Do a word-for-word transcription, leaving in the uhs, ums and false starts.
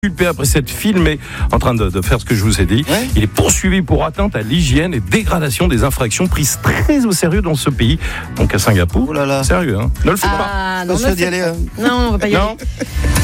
Culpé après cette filmée en train de, de faire ce que je vous ai dit. Ouais. Il est poursuivi pour atteinte à l'hygiène et dégradation des infractions prises très au sérieux dans ce pays. Donc à Singapour. Oh là là. Sérieux, hein. Ne le faites Ah, Pas non, sûr ne d'y faites aller, pas. hein. Non, on va pas y pas. aller. Non.